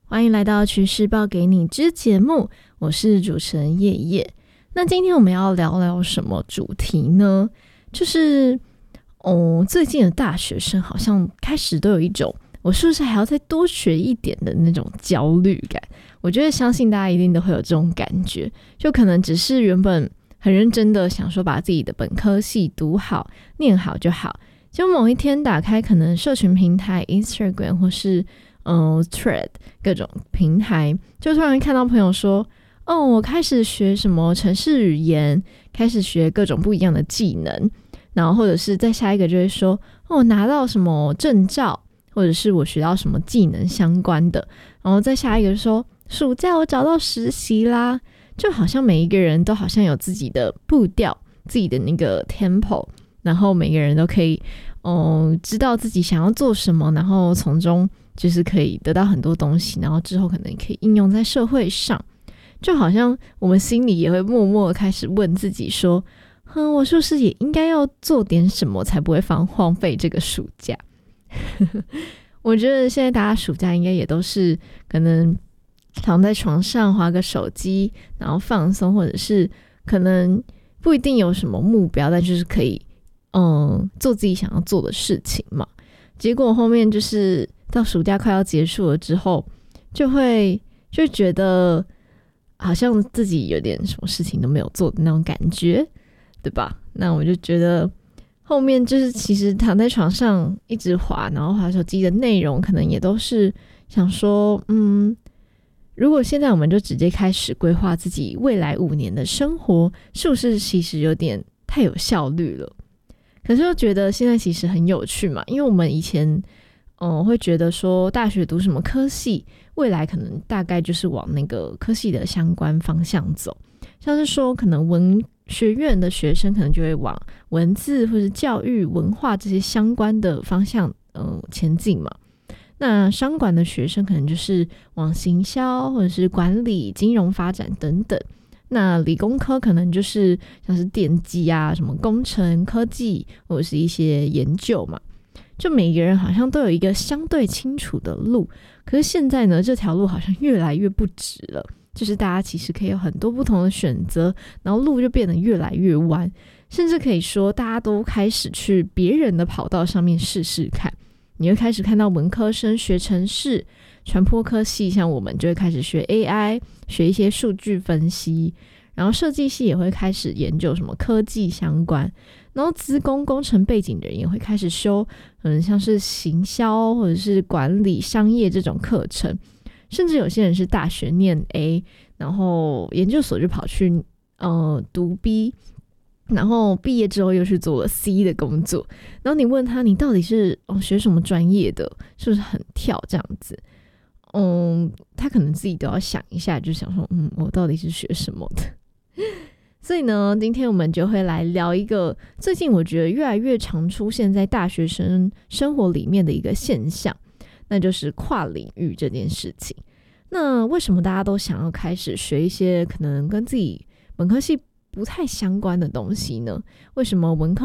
欢迎来到趋势报给你之节目，我是主持人叶叶。那今天我们要聊聊什么主题呢？就是最近的大学生好像开始都有一种我是不是还要再多学一点的那种焦虑感。我觉得相信大家一定都会有这种感觉，就可能只是原本很认真的想说把自己的本科系读好念好就好，就某一天打开可能社群平台 Instagram 或是Thread 各种平台，就突然看到朋友说我开始学什么程式语言，开始学各种不一样的技能，然后或者是再下一个就会说拿到什么证照，或者是我学到什么技能相关的，然后再下一个就说暑假我找到实习啦。就好像每一个人都好像有自己的步调，自己的那个 tempo， 然后每个人都可以知道自己想要做什么，然后从中就是可以得到很多东西，然后之后可能可以应用在社会上。就好像我们心里也会默默地开始问自己说我是不是也应该要做点什么才不会荒废这个暑假。我觉得现在大家暑假应该也都是可能躺在床上滑个手机然后放松，或者是可能不一定有什么目标，但就是可以做自己想要做的事情嘛。结果后面就是到暑假快要结束了之后，就觉得好像自己有点什么事情都没有做的那种感觉，对吧？那我就觉得后面就是其实躺在床上一直滑，然后滑手机的内容可能也都是想说如果现在我们就直接开始规划自己未来5年的生活，是不是其实有点太有效率了？可是又觉得现在其实很有趣嘛，因为我们以前会觉得说大学读什么科系，未来可能大概就是往那个科系的相关方向走，像是说可能文学院的学生可能就会往文字或是教育文化这些相关的方向前进嘛。那商管的学生可能就是往行销或者是管理金融发展等等，那理工科可能就是像是电机啊什么工程科技或者是一些研究嘛。就每个人好像都有一个相对清楚的路，可是现在呢这条路好像越来越不直了，就是大家其实可以有很多不同的选择，然后路就变得越来越弯，甚至可以说大家都开始去别人的跑道上面试试看。你会开始看到文科生学程式，传播科系像我们就会开始学 AI， 学一些数据分析，然后设计系也会开始研究什么科技相关，然后资工工程背景的人也会开始修像是行销或者是管理商业这种课程，甚至有些人是大学念 A， 然后研究所就跑去读 B，然后毕业之后又去做了 C 的工作，然后你问他你到底是学什么专业的，是不是很跳这样子？他可能自己都要想一下，就想说我到底是学什么的。所以呢今天我们就会来聊一个最近我觉得越来越常出现在大学生生活里面的一个现象，那就是跨领域这件事情。那为什么大家都想要开始学一些可能跟自己本科系不太相关的东西呢？为什么文科